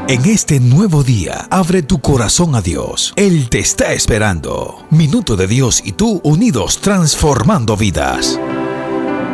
En este nuevo día, abre tu corazón a Dios. Él te está esperando. Minuto de Dios y tú unidos transformando vidas.